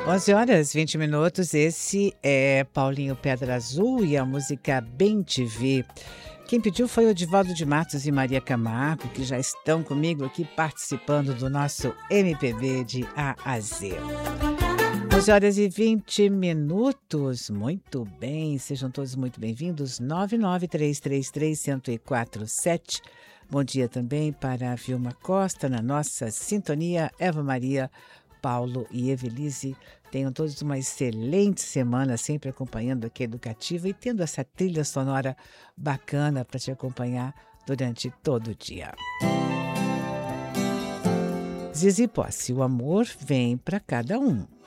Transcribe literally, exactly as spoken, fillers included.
onze horas e vinte minutos, esse é Paulinho Pedra Azul e a música Bem Te Ver. Quem pediu foi o Divaldo de Matos e Maria Camargo, que já estão comigo aqui participando do nosso M P B de A a Z. onze horas e vinte minutos, muito bem, sejam todos muito bem-vindos, nove nove três três três, zero zero quatro sete. Bom dia também para a Vilma Costa, na nossa sintonia, Eva Maria, Paulo e Evelise. Tenham todos uma excelente semana, sempre acompanhando aqui a Educativa e tendo essa trilha sonora bacana para te acompanhar durante todo o dia. Zizi Posse, o amor vem para cada um.